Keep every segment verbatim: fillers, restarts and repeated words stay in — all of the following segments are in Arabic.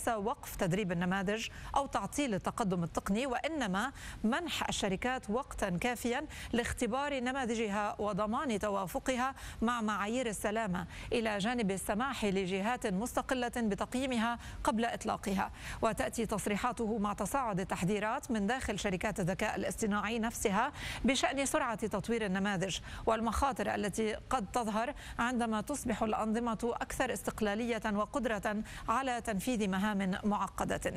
ليس وقف تدريب النماذج أو تعطيل التقدم التقني، وإنما منح الشركات وقتا كافيا لاختبار نماذجها وضمان توافقها مع معايير السلامة، إلى جانب السماح لجهات مستقلة بتقييمها قبل إطلاقها. وتأتي تصريحاته مع تصاعد التحذيرات من داخل شركات الذكاء الاصطناعي نفسها بشأن سرعة تطوير النماذج والمخاطر التي قد تظهر عندما تصبح الأنظمة أكثر استقلالية وقدرة على تنفيذ مهام معقدة.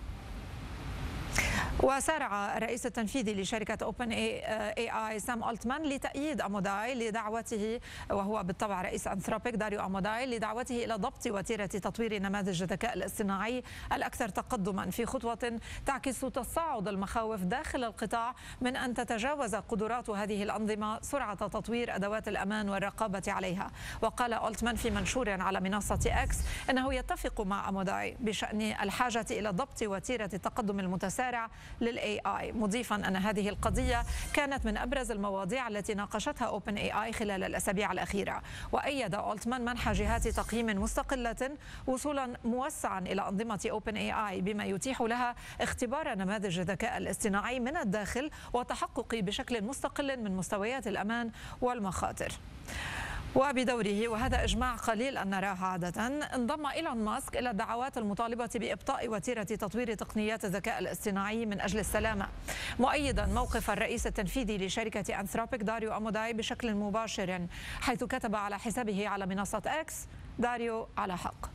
وسارع الرئيس التنفيذي لشركة أوبن اي اي سام ألتمان لتأييد أموداي لدعوته، وهو بالطبع رئيس أنثروبيك داريو أموداي، لدعوته إلى ضبط وتيرة تطوير نماذج الذكاء الاصطناعي الأكثر تقدما، في خطوة تعكس تصاعد المخاوف داخل القطاع من أن تتجاوز قدرات هذه الأنظمة سرعة تطوير أدوات الأمان والرقابة عليها. وقال ألتمان في منشور على منصة إكس أنه يتفق مع أموداي بشأن الحاجة إلى ضبط وتيرة التقدم المتسارع للاي اي، مضيفا ان هذه القضيه كانت من ابرز المواضيع التي ناقشتها اوبن اي اي خلال الاسابيع الاخيره. وايد ألتمان منح جهات تقييم مستقله وصولا موسعا الى انظمه اوبن اي اي بما يتيح لها اختبار نماذج الذكاء الاصطناعي من الداخل وتحقق بشكل مستقل من مستويات الامان والمخاطر. وبدوره، وهذا إجماع قليل أن نراه عادة، انضم إيلون ماسك إلى الدعوات المطالبة بإبطاء وتيرة تطوير تقنيات الذكاء الاصطناعي من أجل السلامة، مؤيدا موقف الرئيس التنفيذي لشركة أنثروبيك داريو أموداي بشكل مباشر، حيث كتب على حسابه على منصة إكس: داريو على حق.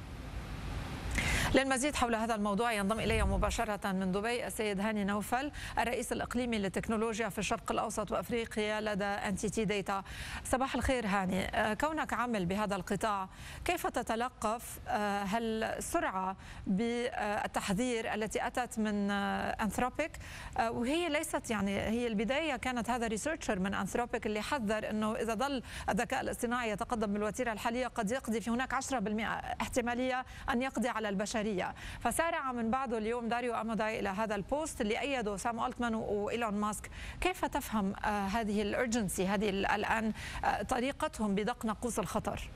للمزيد حول هذا الموضوع ينضم إلي مباشرة من دبي السيد هاني نوفل، الرئيس الإقليمي للتكنولوجيا في الشرق الأوسط وأفريقيا لدى انتيتي داتا. صباح الخير هاني، كونك عامل بهذا القطاع، كيف تتلقف هالسرعة بالتحذير التي أتت من أنثروبيك، وهي ليست يعني هي البداية، كانت هذا ريسيرشر من أنثروبيك اللي حذر أنه إذا ظل الذكاء الاصطناعي يتقدم بالوتيرة الحالية قد يقضي في هناك عشرة بالمئة احتمالية أن يقضي على البشر. فسارع من بعده اليوم داريو أموداي إلى هذا البوست اللي أيده سام ألتمان وإيلون ماسك. كيف تفهم هذه الأرجنسي، هذه الآن طريقتهم بدق ناقوس الخطر؟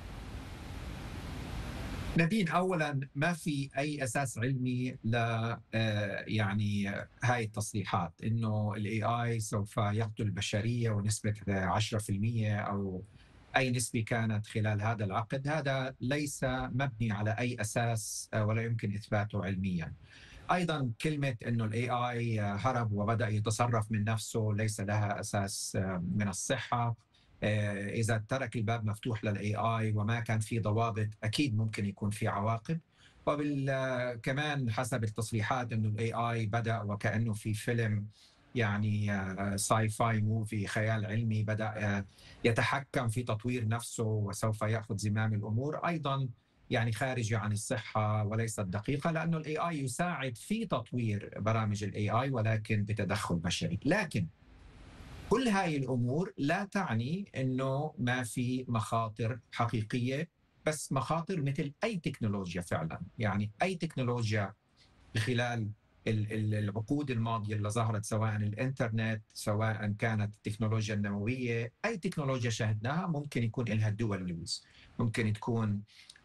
نادين، أولا ما في أي أساس علمي ل يعني هاي التصريحات إنه الاي اي سوف يقتل البشرية ونسبة عشرة بالمئة أو أي نسبة كانت خلال هذا العقد. هذا ليس مبني على أي أساس ولا يمكن إثباته علميا. أيضا كلمة أنه الاي اي هرب وبدأ يتصرف من نفسه ليس لها أساس من الصحة. إذا ترك الباب مفتوح للاي اي وما كان في ضوابط أكيد ممكن يكون في عواقب. وكمان حسب التصريحات أنه الاي اي بدأ وكأنه في فيلم يعني ساي فاي موفي، خيال علمي، بدأ يتحكم في تطوير نفسه وسوف يأخذ زمام الأمور. أيضا يعني خارجة عن الصحة وليست دقيقة، لأنه الاي اي يساعد في تطوير برامج الاي اي ولكن بتدخل بشري. لكن كل هاي الأمور لا تعني أنه ما في مخاطر حقيقية، بس مخاطر مثل أي تكنولوجيا فعلا. يعني أي تكنولوجيا خلال العقود الماضية اللي ظهرت، سواء الإنترنت، سواء كانت التكنولوجيا النووية، أي تكنولوجيا شاهدناها ممكن يكون لها دول يوز، ممكن تكون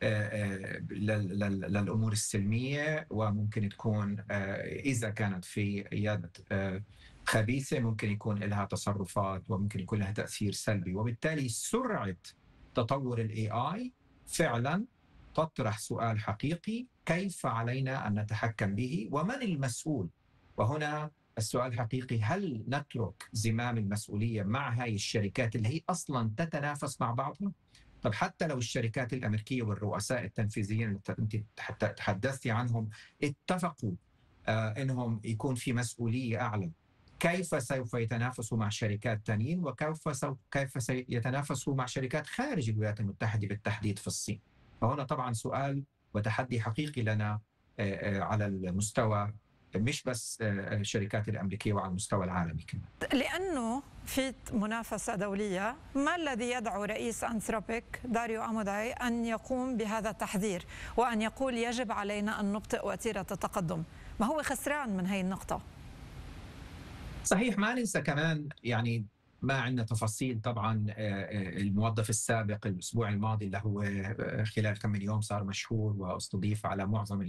للأمور السلمية، وممكن تكون إذا كانت في قيادة خبيثة ممكن يكون لها تصرفات وممكن يكون لها تأثير سلبي. وبالتالي سرعة تطور الاي اي فعلا تطرح سؤال حقيقي: كيف علينا أن نتحكم به ومن المسؤول؟ وهنا السؤال الحقيقي: هل نترك زمام المسؤولية مع هاي الشركات اللي هي أصلا تتنافس مع بعضها؟ طب حتى لو الشركات الأمريكية والرؤساء التنفيذيين اللي أنت تحدثتي عنهم اتفقوا آه إنهم يكون في مسؤولية أعلى، كيف سوف يتنافسوا مع شركات تانيين؟ وكيف سوف كيف سيتنافسوا مع شركات خارج الولايات المتحدة بالتحديد في الصين؟ فهنا طبعا سؤال وتحدي حقيقي لنا على المستوى مش بس الشركات الأمريكية وعلى المستوى العالمي كمان. لأنه في منافسة دولية، ما الذي يدعو رئيس أنثروبيك داريو أموداي أن يقوم بهذا التحذير وأن يقول يجب علينا أن نبطئ وتيرة التقدم؟ ما هو خسران من هذه النقطة؟ صحيح، ما ننسى كمان يعني ما عندنا تفاصيل. طبعا الموظف السابق الأسبوع الماضي اللي هو خلال كم من يوم صار مشهور واستضيف على معظم